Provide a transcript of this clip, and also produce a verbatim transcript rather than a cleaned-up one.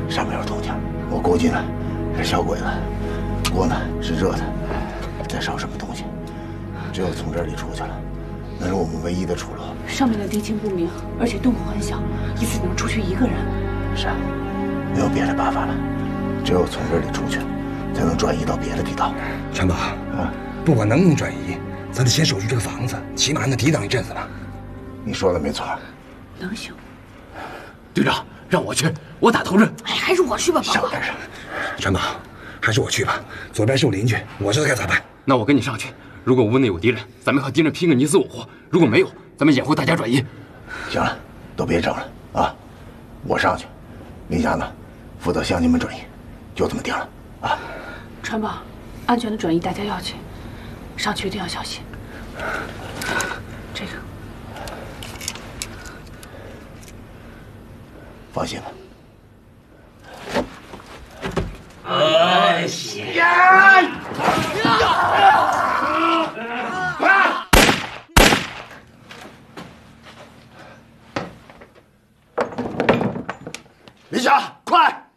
上面有动静，我估计呢是小鬼子，锅呢是热的，在烧什么东西。只有从这里出去了，那是我们唯一的出路。 上面的敌情不明，而且洞口很小，一次能出去一个人。 是啊，没有别的办法了，只有从这里出去，才能转移到别的地道。 全宝，啊，不管能不能转移，咱得先守住这个房子，起码能抵挡一阵子吧。 你说的没错， 能行。 队长，让我去，我打头阵。 哎，还是我去吧， 上边上。 全宝，还是我去吧。左边是我邻居，我知道该咋办。 那我跟你上去。如果屋内有敌人，咱们和敌人拼个你死我活；如果没有，咱们掩护大家转移。 行了，都别争了啊！我上去，林霞呢，负责向你们转移，就这么定了啊！ 川宝，安全的转移大家要紧，上去一定要小心。这个， 放心吧。 哎呀！ 林霞，快！